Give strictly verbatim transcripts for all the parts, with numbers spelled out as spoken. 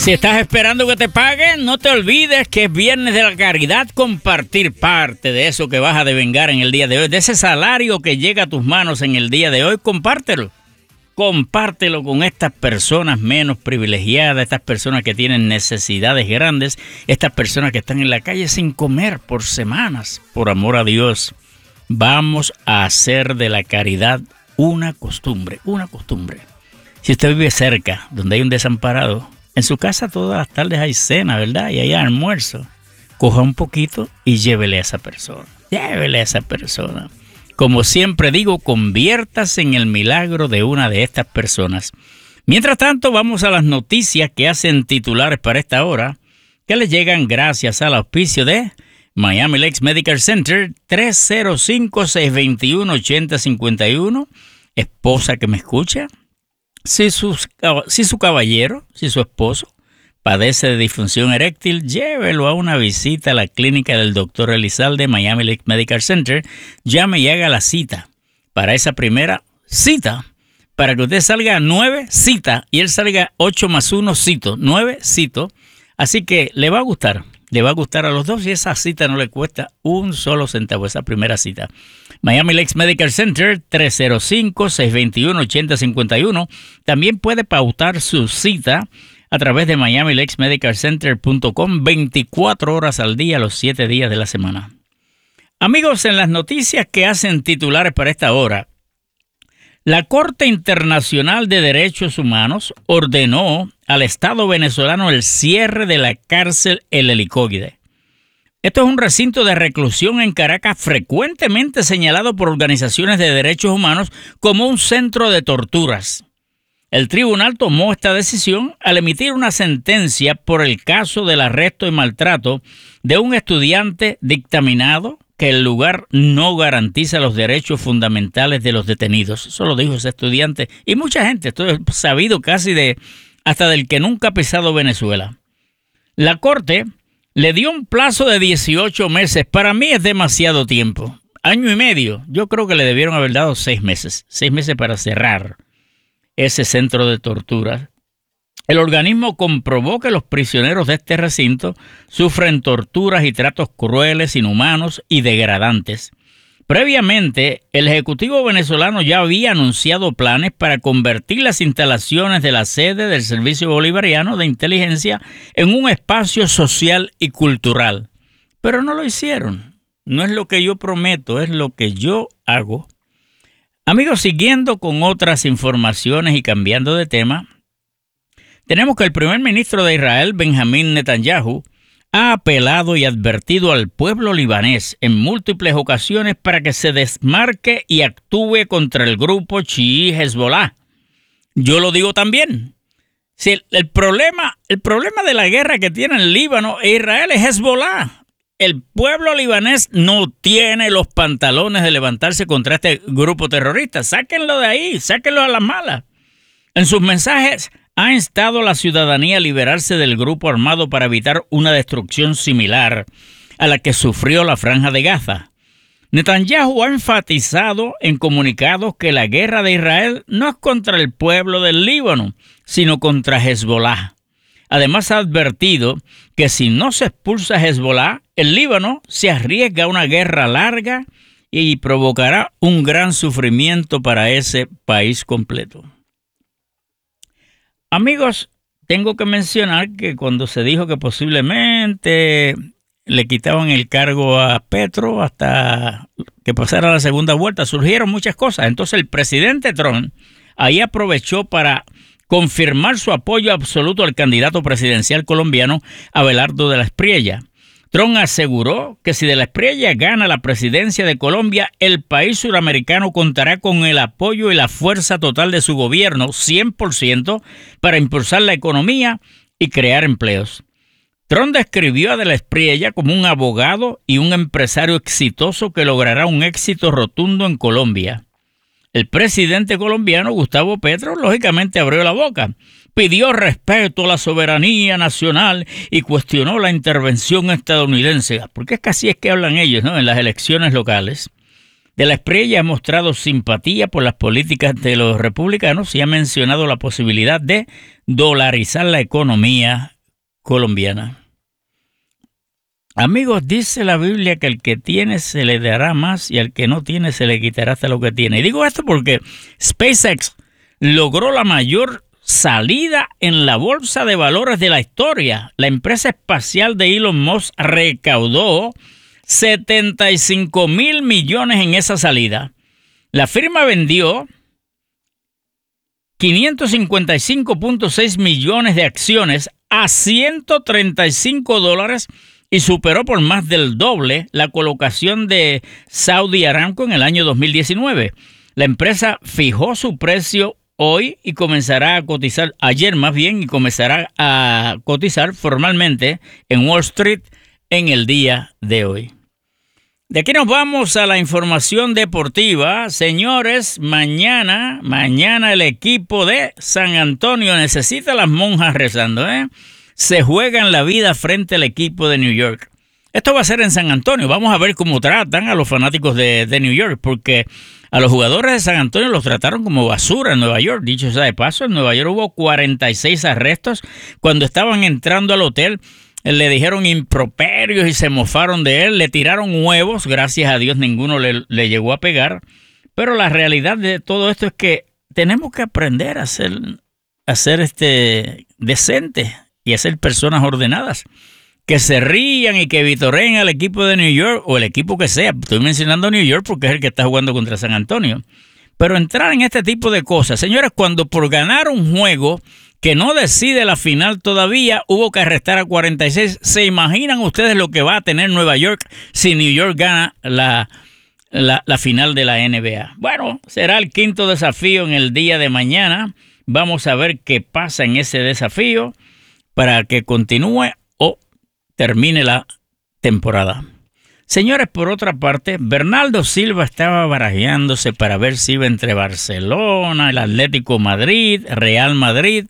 Si estás esperando que te paguen, no te olvides que es Viernes de la Caridad. Compartir parte de eso que vas a devengar en el día de hoy, de ese salario que llega a tus manos en el día de hoy, compártelo. Compártelo con estas personas menos privilegiadas, estas personas que tienen necesidades grandes, estas personas que están en la calle sin comer por semanas. Por amor a Dios, vamos a hacer de la caridad una costumbre, una costumbre. Si usted vive cerca, donde hay un desamparado, en su casa todas las tardes hay cena, ¿verdad? Y hay almuerzo. Coja un poquito y llévele a esa persona. Llévele a esa persona. Como siempre digo, conviértase en el milagro de una de estas personas. Mientras tanto, vamos a las noticias que hacen titulares para esta hora, que les llegan gracias al auspicio de Miami Lakes Medical Center, tres cero cinco, seis dos uno, ocho cero cinco uno. Esposa que me escucha. Si, sus, si su caballero, si su esposo padece de disfunción eréctil, llévelo a una visita a la clínica del doctor Elizalde, Miami Lakes Medical Center. Llame y haga la cita para esa primera cita, para que usted salga a nueve cita y él salga ocho más uno cito, nueve cito. Así que le va a gustar. Le va a gustar a los dos y esa cita no le cuesta un solo centavo, esa primera cita. Miami Lakes Medical Center, tres cero cinco, seis dos uno, ocho cero cinco uno. También puede pautar su cita a través de miami lakes medical center punto com, veinticuatro horas al día, los siete días de la semana. Amigos, en las noticias que hacen titulares para esta hora, la Corte Internacional de Derechos Humanos ordenó al Estado venezolano el cierre de la cárcel El Helicoide. Esto es un recinto de reclusión en Caracas frecuentemente señalado por organizaciones de derechos humanos como un centro de torturas. El tribunal tomó esta decisión al emitir una sentencia por el caso del arresto y maltrato de un estudiante dictaminado que el lugar no garantiza los derechos fundamentales de los detenidos. Eso lo dijo ese estudiante y mucha gente. Esto es sabido casi de hasta del que nunca ha pisado Venezuela. La Corte le dio un plazo de dieciocho meses. Para mí es demasiado tiempo. Año y medio. Yo creo que le debieron haber dado seis meses. Seis meses para cerrar ese centro de tortura. El organismo comprobó que los prisioneros de este recinto sufren torturas y tratos crueles, inhumanos y degradantes. Previamente, el Ejecutivo venezolano ya había anunciado planes para convertir las instalaciones de la sede del Servicio Bolivariano de Inteligencia en un espacio social y cultural. Pero no lo hicieron. No es lo que yo prometo, es lo que yo hago. Amigos, siguiendo con otras informaciones y cambiando de tema, tenemos que el primer ministro de Israel, Benjamín Netanyahu, ha apelado y advertido al pueblo libanés en múltiples ocasiones para que se desmarque y actúe contra el grupo chií Hezbollah. Yo lo digo también. Si el, el, problema, el problema de la guerra que tiene el Líbano e Israel es Hezbollah. El pueblo libanés no tiene los pantalones de levantarse contra este grupo terrorista. Sáquenlo de ahí, sáquenlo a las malas. En sus mensajes ha instado a la ciudadanía a liberarse del grupo armado para evitar una destrucción similar a la que sufrió la Franja de Gaza. Netanyahu ha enfatizado en comunicados que la guerra de Israel no es contra el pueblo del Líbano, sino contra Hezbollah. Además ha advertido que si no se expulsa a Hezbollah, el Líbano se arriesga a una guerra larga y provocará un gran sufrimiento para ese país completo. Amigos, tengo que mencionar que cuando se dijo que posiblemente le quitaban el cargo a Petro hasta que pasara la segunda vuelta, surgieron muchas cosas. Entonces el presidente Trump ahí aprovechó para confirmar su apoyo absoluto al candidato presidencial colombiano Abelardo de la Espriella. Trump aseguró que si de la Espriella gana la presidencia de Colombia, el país suramericano contará con el apoyo y la fuerza total de su gobierno, cien por ciento, para impulsar la economía y crear empleos. Trump describió a de la Espriella como un abogado y un empresario exitoso que logrará un éxito rotundo en Colombia. El presidente colombiano Gustavo Petro lógicamente abrió la boca, pidió respeto a la soberanía nacional y cuestionó la intervención estadounidense, porque es que así es que hablan ellos, ¿no?, en las elecciones locales. De la Espriella ha mostrado simpatía por las políticas de los republicanos y ha mencionado la posibilidad de dolarizar la economía colombiana. Amigos, dice la Biblia que al que tiene se le dará más y al que no tiene se le quitará hasta lo que tiene. Y digo esto porque SpaceX logró la mayor salida en la bolsa de valores de la historia. La empresa espacial de Elon Musk recaudó setenta y cinco mil millones en esa salida. La firma vendió quinientos cincuenta y cinco punto seis millones de acciones a ciento treinta y cinco dólares y superó por más del doble la colocación de Saudi Aramco en el año dos mil diecinueve. La empresa fijó su precio hoy y comenzará a cotizar, ayer más bien, y comenzará a cotizar formalmente en Wall Street en el día de hoy. De aquí nos vamos a la información deportiva. Señores, mañana, mañana el equipo de San Antonio necesita las monjas rezando, ¿eh? Se juegan la vida frente al equipo de New York. Esto va a ser en San Antonio. Vamos a ver cómo tratan a los fanáticos de, de New York, porque a los jugadores de San Antonio los trataron como basura en Nueva York. Dicho sea de paso, en Nueva York hubo cuarenta y seis arrestos. Cuando estaban entrando al hotel, le dijeron improperios y se mofaron de él. Le tiraron huevos. Gracias a Dios ninguno le, le llegó a pegar. Pero la realidad de todo esto es que tenemos que aprender a ser, a ser este, decentes y a ser personas ordenadas. Que se rían y que vitoreen al equipo de New York o el equipo que sea. Estoy mencionando a New York porque es el que está jugando contra San Antonio. Pero entrar en este tipo de cosas, señores, cuando por ganar un juego que no decide la final todavía hubo que arrestar a cuarenta y seis, ¿se imaginan ustedes lo que va a tener Nueva York si New York gana la, la, la final de la N B A? Bueno, será el quinto desafío en el día de mañana. Vamos a ver qué pasa en ese desafío para que continúe o termine la temporada. Señores, por otra parte, Bernardo Silva estaba barajeándose para ver si iba entre Barcelona, el Atlético Madrid, Real Madrid,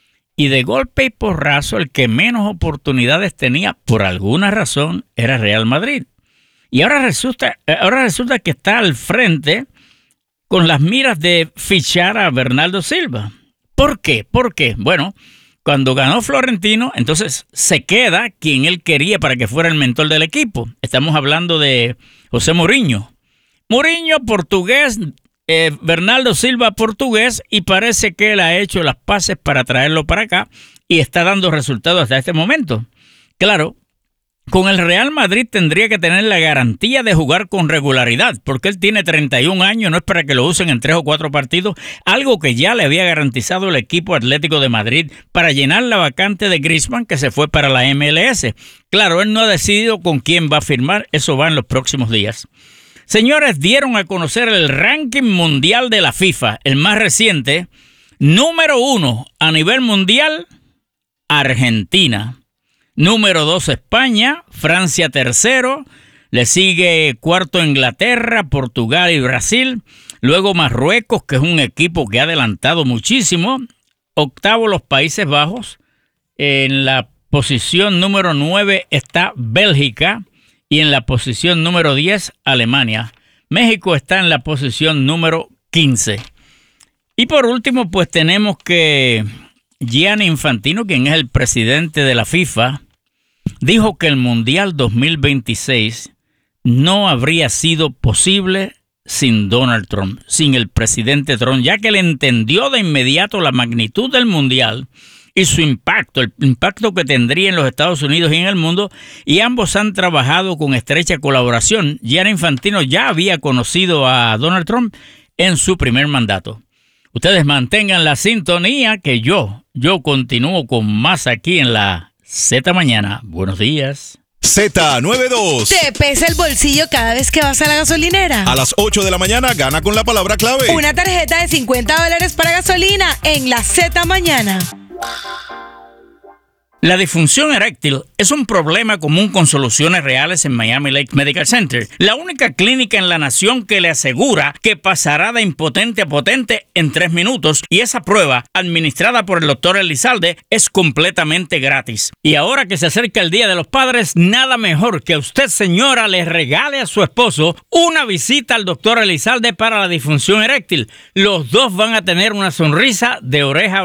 y de golpe y porrazo el que menos oportunidades tenía por alguna razón era Real Madrid. Y ahora resulta, ahora resulta que está al frente con las miras de fichar a Bernardo Silva. ¿Por qué? ¿Por qué? Bueno, cuando ganó Florentino, entonces se queda quien él quería para que fuera el mentor del equipo. Estamos hablando de José Mourinho. Mourinho, portugués, eh, Bernardo Silva, portugués, y parece que él ha hecho las paces para traerlo para acá y está dando resultados hasta este momento. Claro, con el Real Madrid tendría que tener la garantía de jugar con regularidad, porque él tiene treinta y un años, no es para que lo usen en tres o cuatro partidos, algo que ya le había garantizado el equipo Atlético de Madrid para llenar la vacante de Griezmann que se fue para la M L S. Claro, él no ha decidido con quién va a firmar, eso va en los próximos días. Señores, dieron a conocer el ranking mundial de la FIFA, el más reciente, número uno a nivel mundial, Argentina. Número dos, España. Francia tercero. Le sigue cuarto Inglaterra, Portugal y Brasil. Luego Marruecos, que es un equipo que ha adelantado muchísimo. Octavo, los Países Bajos. En la posición número nueve está Bélgica. Y en la posición número diez, Alemania. México está en la posición número quince. Y por último, pues tenemos que Gianni Infantino, quien es el presidente de la FIFA, dijo que el Mundial dos mil veintiséis no habría sido posible sin Donald Trump, sin el presidente Trump, ya que él entendió de inmediato la magnitud del Mundial y su impacto, el impacto que tendría en los Estados Unidos y en el mundo, y ambos han trabajado con estrecha colaboración. Gianni Infantino ya había conocido a Donald Trump en su primer mandato. Ustedes mantengan la sintonía que yo, yo continúo con más aquí en la Z Mañana. Buenos días. Z noventa y dos. ¿Te pesa el bolsillo cada vez que vas a la gasolinera? A las ocho de la mañana gana con la palabra clave. Una tarjeta de cincuenta dólares para gasolina en la Z Mañana. La disfunción eréctil es un problema común con soluciones reales en Miami Lakes Medical Center, la única clínica en la nación que le asegura que pasará de impotente a potente en tres minutos, y esa prueba, administrada por el doctor Elizalde, es completamente gratis. Y ahora que se acerca el Día de los Padres, nada mejor que usted, señora, le regale a su esposo una visita al doctor Elizalde para la disfunción eréctil. Los dos van a tener una sonrisa de oreja a oreja.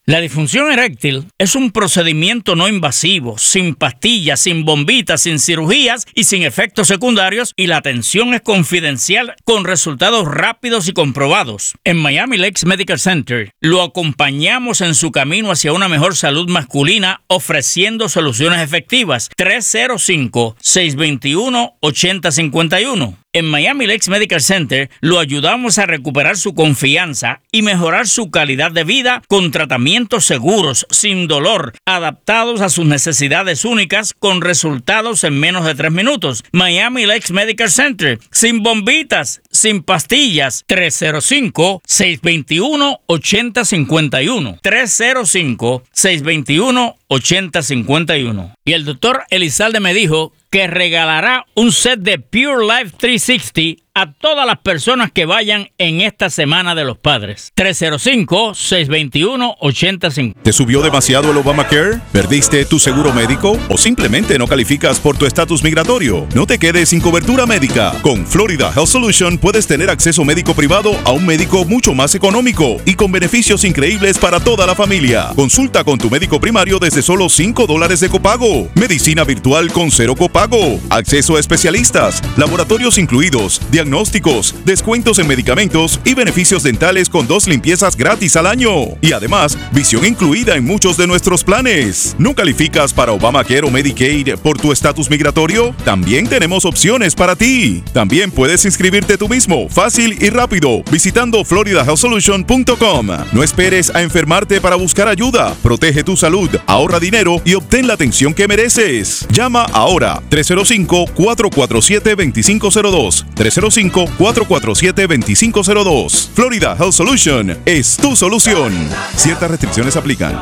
La disfunción eréctil es un procedimiento no invasivo, sin pastillas, sin bombitas, sin cirugías y sin efectos secundarios, y la atención es confidencial con resultados rápidos y comprobados. En Miami Lakes Medical Center lo acompañamos en su camino hacia una mejor salud masculina, ofreciendo soluciones efectivas. tres cero cinco, seis dos uno, ocho cero cinco uno. En Miami Lakes Medical Center lo ayudamos a recuperar su confianza y mejorar su calidad de vida con tratamientos seguros, sin dolor, adaptados a sus necesidades únicas, con resultados en menos de tres minutos. Miami Lakes Medical Center, sin bombitas, sin pastillas. tres cero cinco, seis dos uno, ocho cero cinco uno. tres cero cinco, seis dos uno, ocho cero cinco uno. Y el doctor Elizalde me dijo que regalará un set de Pure Life trescientos sesenta a todas las personas que vayan en esta Semana de los Padres. tres cero cinco, seis dos uno, ocho cero cinco. ¿Te subió demasiado el Obamacare? ¿Perdiste tu seguro médico? ¿O simplemente no calificas por tu estatus migratorio? No te quedes sin cobertura médica. Con Florida Health Solution puedes tener acceso médico privado a un médico mucho más económico y con beneficios increíbles para toda la familia. Consulta con tu médico primario desde solo cinco dólares de copago. Medicina virtual con cero copago. Acceso a especialistas. Laboratorios incluidos. Diagnósticos, descuentos en medicamentos y beneficios dentales con dos limpiezas gratis al año. Y además, visión incluida en muchos de nuestros planes. ¿No calificas para Obamacare o Medicaid por tu estatus migratorio? También tenemos opciones para ti. También puedes inscribirte tú mismo, fácil y rápido, visitando florida health solution punto com. No esperes a enfermarte para buscar ayuda. Protege tu salud, ahorra dinero y obtén la atención que mereces. Llama ahora tres cero cinco, cuatro cuatro siete, dos cinco cero dos. tres cero cinco, cuatro cuatro siete, dos cinco cero dos. Florida Health Solution es tu solución. Ciertas restricciones aplican.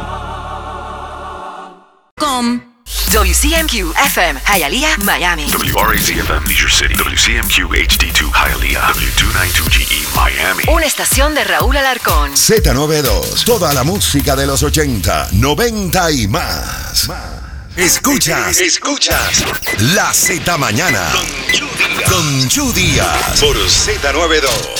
Com. W C M Q F M Hialeah, Miami. W R A Z F M Leisure City. W C M Q H D dos Hialeah. W doscientos noventa y dos G E Miami. Una estación de Raúl Alarcón. Z noventa y dos. Toda la música de los ochenta, noventa y más. Escuchas, escuchas La Z Mañana con Chu Díaz por Z noventa y dos.